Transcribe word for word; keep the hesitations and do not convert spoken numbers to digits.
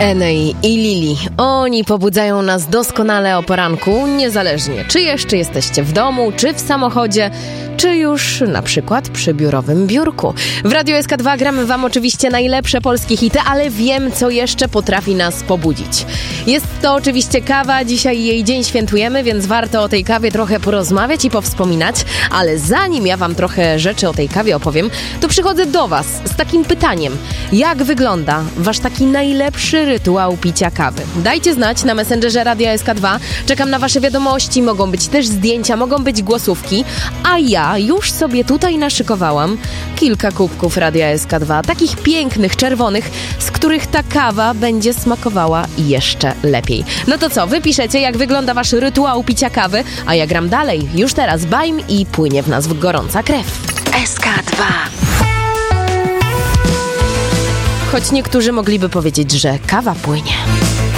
Enej i Lili. Oni pobudzają nas doskonale o poranku, niezależnie czy jeszcze jesteście w domu, czy w samochodzie, czy już na przykład przy biurowym biurku. W Radio S K dwa gramy wam oczywiście najlepsze polskie hity, ale wiem, co jeszcze potrafi nas pobudzić. Jest to oczywiście kawa, dzisiaj jej dzień świętujemy, więc warto o tej kawie trochę porozmawiać i powspominać, ale zanim ja wam trochę rzeczy o tej kawie opowiem, to przychodzę do was z takim pytaniem. Jak wygląda wasz taki najlepszy rytuał picia kawy? Dajcie znać na Messengerze Radia S K dwa. Czekam na wasze wiadomości, mogą być też zdjęcia, mogą być głosówki, a ja już sobie tutaj naszykowałam kilka kubków Radia S K dwa, takich pięknych, czerwonych, z których ta kawa będzie smakowała jeszcze lepiej. No to co, wy piszecie, jak wygląda wasz rytuał picia kawy, a ja gram dalej. Już teraz bajm i płynie w nas gorąca krew. S K dwa. Choć niektórzy mogliby powiedzieć, że kawa płynie.